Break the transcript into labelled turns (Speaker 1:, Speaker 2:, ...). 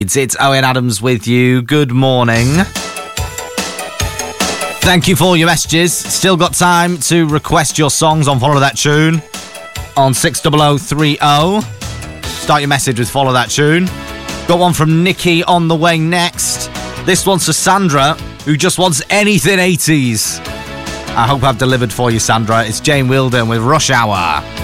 Speaker 1: It's Owen Adams with you. Good morning. Thank you for all your messages. Still got time to request your songs on Follow That Tune on 60030. Start your message with Follow That Tune. Got one from Nikki on the way next. This one's for Sandra, who just wants anything 80s. I hope I've delivered for you, Sandra. It's Jane Wilden with Rush Hour.